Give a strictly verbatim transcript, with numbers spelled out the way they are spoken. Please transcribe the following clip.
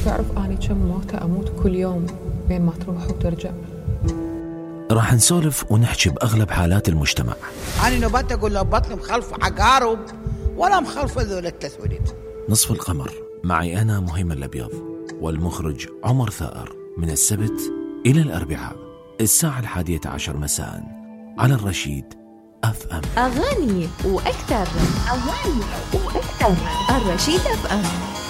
تعرف أني كم موتة أموت كل يوم بين ما تروح وترجع. راح نسولف ونحكي بأغلب حالات المجتمع. أنا نبات أقول له بطل مخلف عقارب ولا مخلف ذول التسوليد. نصف القمر معي أنا مهيمن الأبيض والمخرج عمر ثائر، من السبت إلى الأربعاء الساعة الحادية عشر مساء على الرشيد أف أم. أغاني وأكثر، أغاني وأكثر، الرشيد أف أم.